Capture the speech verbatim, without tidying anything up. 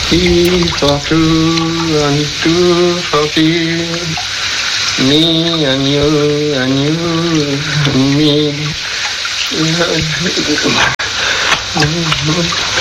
He for true and true for fear. Me and you and you and me.